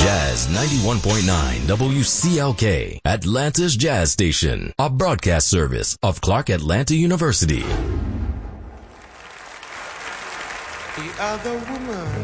Jazz 91.9 WCLK, Atlanta's Jazz Station, a broadcast service of Clark Atlanta University. The other woman